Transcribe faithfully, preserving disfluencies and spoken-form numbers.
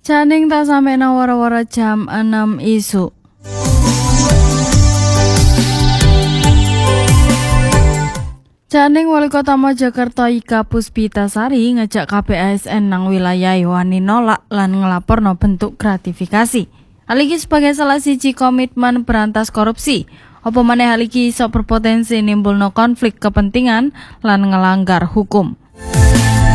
Caning tak sampe na wara-wara jam enam isuk. Caning Wali Kota Mojokerto Ika Puspitasari ngejak K P A S N nang wilayah wani nolak lan ngelaporno bentuk gratifikasi. Hal iki sebagai salah siji komitmen berantas korupsi. Apa maneh hal iki iso berpotensi nimbulno konflik kepentingan lan ngelanggar hukum.